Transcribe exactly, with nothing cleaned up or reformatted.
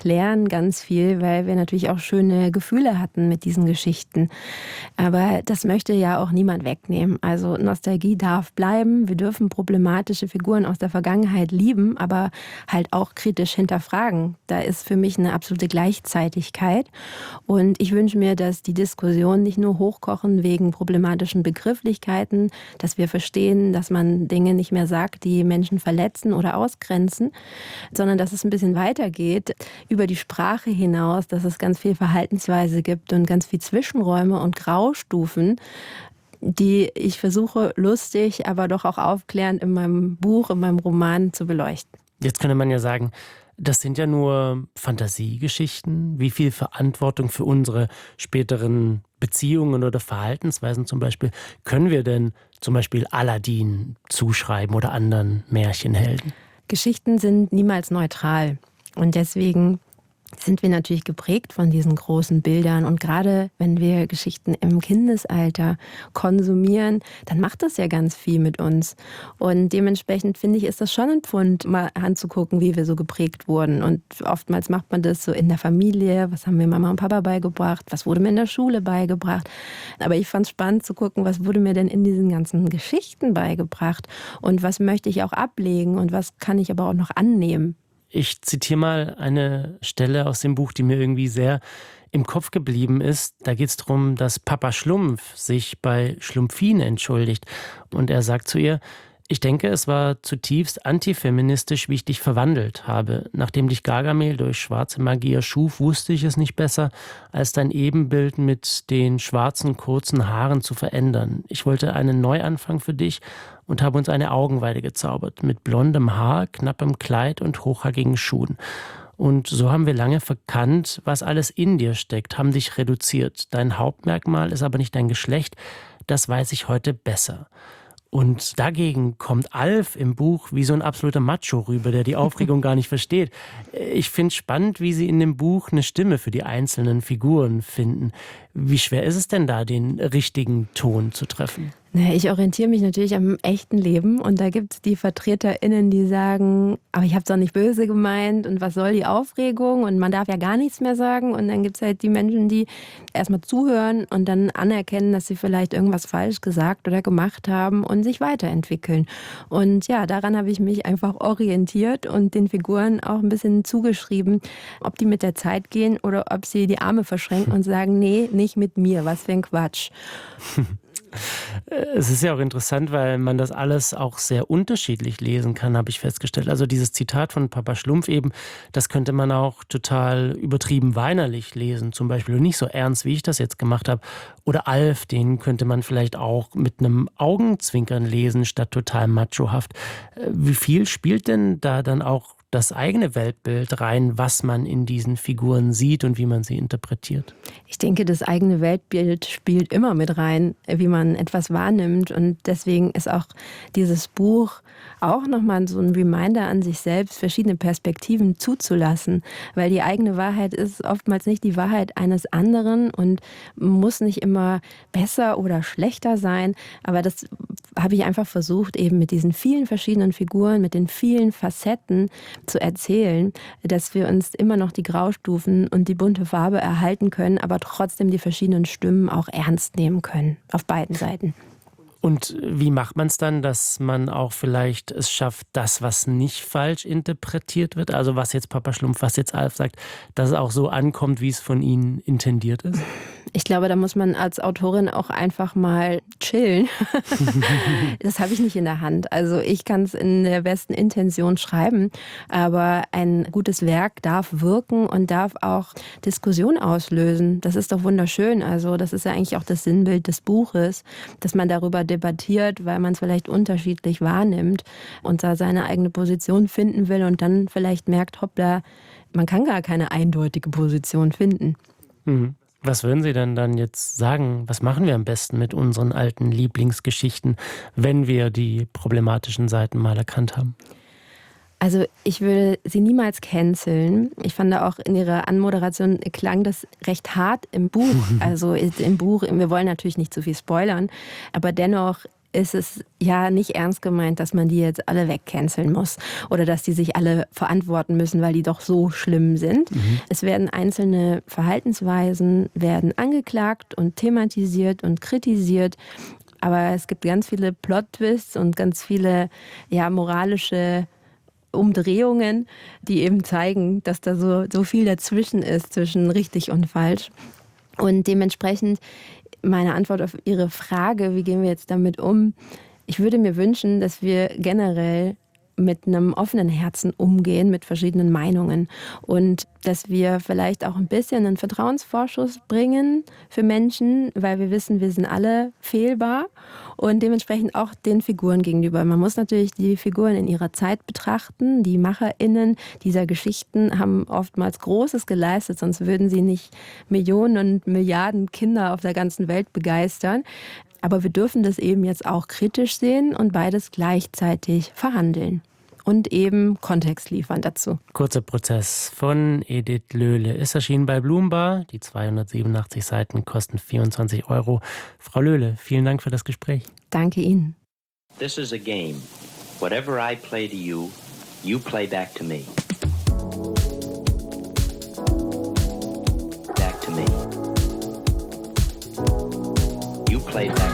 lernen ganz viel, weil wir natürlich auch schöne Gefühle hatten mit diesen Geschichten. Aber das möchte ja auch niemand wegnehmen. Also Nostalgie darf bleiben. Wir dürfen problematische Figuren aus der Vergangenheit lieben, aber halt auch kritisch hinterfragen. Da ist für mich eine absolute Gleichzeitigkeit. Und ich wünsche mir, dass die Diskussionen nicht nur hochkochen wegen problematischen Begrifflichkeiten, dass wir verstehen, dass man Dinge nicht mehr sagt, die Menschen verletzen oder ausgrenzen, sondern dass es ein bisschen weitergeht über die Sprache hinaus, dass es ganz viel Verhaltensweise gibt und ganz viel Zwischenräume und Graustufen, die ich versuche lustig, aber doch auch aufklärend in meinem Buch, in meinem Roman zu beleuchten. Jetzt könnte man ja sagen, das sind ja nur Fantasiegeschichten. Wie viel Verantwortung für unsere späteren Beziehungen oder Verhaltensweisen zum Beispiel können wir denn zum Beispiel Aladdin zuschreiben oder anderen Märchenhelden? Geschichten sind niemals neutral und deswegen sind wir natürlich geprägt von diesen großen Bildern. Und gerade wenn wir Geschichten im Kindesalter konsumieren, dann macht das ja ganz viel mit uns. Und dementsprechend finde ich, ist das schon ein Pfund, mal anzugucken, wie wir so geprägt wurden. Und oftmals macht man das so in der Familie. Was haben mir Mama und Papa beigebracht? Was wurde mir in der Schule beigebracht? Aber ich fand es spannend zu gucken, was wurde mir denn in diesen ganzen Geschichten beigebracht? Und was möchte ich auch ablegen? Und was kann ich aber auch noch annehmen? Ich zitiere mal eine Stelle aus dem Buch, die mir irgendwie sehr im Kopf geblieben ist. Da geht es darum, dass Papa Schlumpf sich bei Schlumpfine entschuldigt. Und er sagt zu ihr: Ich denke, es war zutiefst antifeministisch, wie ich dich verwandelt habe. Nachdem dich Gargamel durch schwarze Magie erschuf, wusste ich es nicht besser, als dein Ebenbild mit den schwarzen, kurzen Haaren zu verändern. Ich wollte einen Neuanfang für dich und habe uns eine Augenweide gezaubert, mit blondem Haar, knappem Kleid und hochhackigen Schuhen. Und so haben wir lange verkannt, was alles in dir steckt, haben dich reduziert. Dein Hauptmerkmal ist aber nicht dein Geschlecht, das weiß ich heute besser. Und dagegen kommt Alf im Buch wie so ein absoluter Macho rüber, der die Aufregung gar nicht versteht. Ich finde es spannend, wie Sie in dem Buch eine Stimme für die einzelnen Figuren finden. Wie schwer ist es denn da, den richtigen Ton zu treffen? Ich orientiere mich natürlich am echten Leben und da gibt es die VertreterInnen, die sagen, aber ich habe es doch nicht böse gemeint und was soll die Aufregung und man darf ja gar nichts mehr sagen. Und dann gibt es halt die Menschen, die erstmal zuhören und dann anerkennen, dass sie vielleicht irgendwas falsch gesagt oder gemacht haben und sich weiterentwickeln. Und ja, daran habe ich mich einfach orientiert und den Figuren auch ein bisschen zugeschrieben, ob die mit der Zeit gehen oder ob sie die Arme verschränken und sagen, nee, nicht mit mir, was für ein Quatsch. Es ist ja auch interessant, weil man das alles auch sehr unterschiedlich lesen kann, habe ich festgestellt. Also dieses Zitat von Papa Schlumpf eben, das könnte man auch total übertrieben weinerlich lesen, zum Beispiel, und nicht so ernst, wie ich das jetzt gemacht habe. Oder Alf, den könnte man vielleicht auch mit einem Augenzwinkern lesen, statt total machohaft. Wie viel spielt denn da dann auch das eigene Weltbild rein, was man in diesen Figuren sieht und wie man sie interpretiert? Ich denke, das eigene Weltbild spielt immer mit rein, wie man etwas wahrnimmt. Und deswegen ist auch dieses Buch auch nochmal so ein Reminder an sich selbst, verschiedene Perspektiven zuzulassen. Weil die eigene Wahrheit ist oftmals nicht die Wahrheit eines anderen und muss nicht immer besser oder schlechter sein. Aber das habe ich einfach versucht, eben mit diesen vielen verschiedenen Figuren, mit den vielen Facetten zu erzählen, dass wir uns immer noch die Graustufen und die bunte Farbe erhalten können, aber trotzdem die verschiedenen Stimmen auch ernst nehmen können, auf beiden Seiten. Und wie macht man es dann, dass man auch vielleicht es schafft, das, was nicht falsch interpretiert wird, also was jetzt Papa Schlumpf, was jetzt Alf sagt, dass es auch so ankommt, wie es von Ihnen intendiert ist? Ich glaube, da muss man als Autorin auch einfach mal chillen. Das habe ich nicht in der Hand. Also ich kann es in der besten Intention schreiben, aber ein gutes Werk darf wirken und darf auch Diskussion auslösen. Das ist doch wunderschön. Also das ist ja eigentlich auch das Sinnbild des Buches, dass man darüber debattiert, weil man es vielleicht unterschiedlich wahrnimmt und da seine eigene Position finden will und dann vielleicht merkt, hoppla, man kann gar keine eindeutige Position finden. Mhm. Was würden Sie denn dann jetzt sagen, was machen wir am besten mit unseren alten Lieblingsgeschichten, wenn wir die problematischen Seiten mal erkannt haben? Also ich will sie niemals canceln. Ich fand auch in ihrer Anmoderation klang das recht hart im Buch. Also im Buch, wir wollen natürlich nicht zu viel spoilern, aber dennoch ist es ja nicht ernst gemeint, dass man die jetzt alle wegcanceln muss oder dass die sich alle verantworten müssen, weil die doch so schlimm sind. Mhm. Es werden einzelne Verhaltensweisen werden angeklagt und thematisiert und kritisiert. Aber es gibt ganz viele Plot-Twists und ganz viele ja, moralische Umdrehungen, die eben zeigen, dass da so, so viel dazwischen ist, zwischen richtig und falsch. Und dementsprechend meine Antwort auf Ihre Frage, wie gehen wir jetzt damit um? Ich würde mir wünschen, dass wir generell mit einem offenen Herzen umgehen, mit verschiedenen Meinungen und dass wir vielleicht auch ein bisschen einen Vertrauensvorschuss bringen für Menschen, weil wir wissen, wir sind alle fehlbar und dementsprechend auch den Figuren gegenüber. Man muss natürlich die Figuren in ihrer Zeit betrachten. Die MacherInnen dieser Geschichten haben oftmals Großes geleistet, sonst würden sie nicht Millionen und Milliarden Kinder auf der ganzen Welt begeistern. Aber wir dürfen das eben jetzt auch kritisch sehen und beides gleichzeitig verhandeln. Und eben Kontext liefern dazu. Kurzer Prozess von Edith Löhle ist erschienen bei Bloombar. Die zweihundertsiebenundachtzig Seiten kosten vierundzwanzig Euro. Frau Löhle, vielen Dank für das Gespräch. Danke Ihnen. This is a game. Whatever I play to you, you play back to me. Back to me. You play back